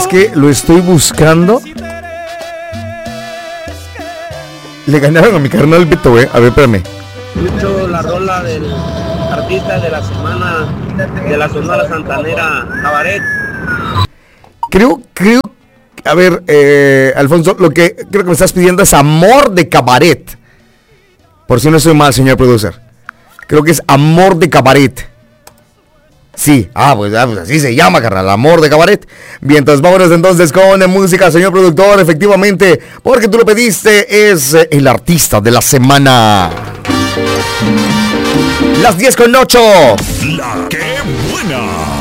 que lo estoy buscando. Le ganaron a mi carnal Beto, A ver, espérame. Escucho la rola del artista de la semana de la Sonora Santanera, Cabaret. Creo, a ver, Alfonso, lo que creo que me estás pidiendo es Amor de Cabaret. Por si no estoy mal, señor producer. Creo que es Amor de Cabaret. Sí, pues así se llama, carnal, Amor de Cabaret. Bien, entonces vámonos entonces con música, señor productor. Efectivamente, porque tú lo pediste, es el artista de la semana. Las 10:08. La que buena.